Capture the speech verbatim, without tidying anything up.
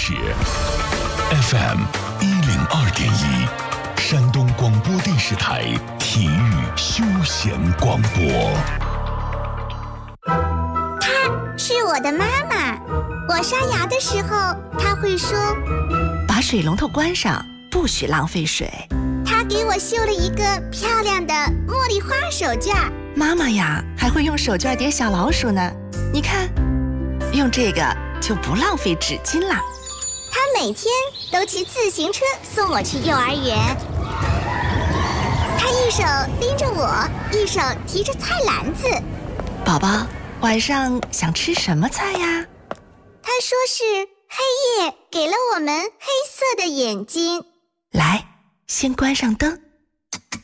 事 F M 一零二点一，山东广播电视台体育休闲广播。 她是我的妈妈，我刷牙的时候，她会说：“ 把水龙头关上，不许浪费水。” 她给我绣了一个漂亮的茉莉花手绢。 妈妈呀，还会用手绢叠小老鼠呢。你看，用这个就不浪费纸巾啦。 她每天都骑自行车送我去幼儿园。她一手拎着我，一手提着菜篮子。 宝宝，晚上想吃什么菜呀？ 她说是黑夜给了我们黑色的眼睛。 来，先关上灯。